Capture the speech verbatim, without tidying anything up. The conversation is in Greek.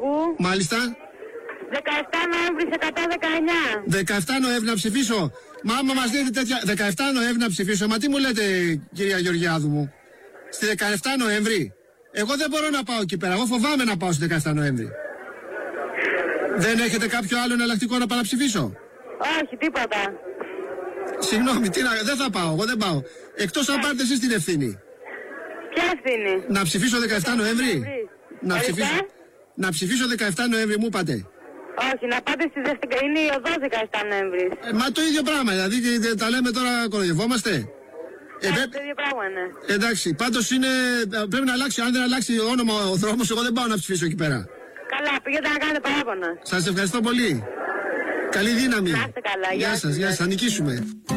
Ολυμπιακού. Μάλιστα. δεκαεφτά Νοέμβρη εκατόν δεκαεννιά. δεκαεφτά Νοέμβρη να ψηφίσω. Μα άμα μας δίνετε τέτοια. δεκαεφτά Νοέμβρη να ψηφίσω. Μα τι μου λέτε, κυρία Γεωργιάδου μου. Στη δεκαεφτά Νοέμβρη. Εγώ δεν μπορώ να πάω εκεί πέρα. Εγώ φοβάμαι να πάω στη δεκαεφτά Νοέμβρη. Δεν έχετε κάποιο άλλο εναλλακτικό να παραψηφίσω? Όχι, τίποτα. Συγγνώμη, τι να, δεν θα πάω, εγώ δεν πάω. Εκτός αν πάρετε εσείς την ευθύνη. Ποια ευθύνη? Να ψηφίσω δεκαεφτά Νοέμβρη. Να ψηφίσω, να ψηφίσω δεκαεφτά Νοέμβρη, μου είπατε. Όχι, να πάτε στη δεκαεφτά. Είναι η οδός δεκαεφτά Νοέμβρη. Ε, μα το ίδιο πράγμα, δηλαδή και τα λέμε τώρα, κοροϊδευόμαστε. Ε, πρέ... Το ίδιο πράγμα είναι. Εντάξει, πάντως είναι, πρέπει να αλλάξει. Αν δεν αλλάξει όνομα ο δρόμος, εγώ δεν πάω να ψηφίσω εκεί πέρα. Καλά, πήγαινε να κάνετε παράπονα. Σας ευχαριστώ πολύ. Καλή δύναμη. Να είστε καλά. Γεια σας, γεια σας, θα νικήσουμε.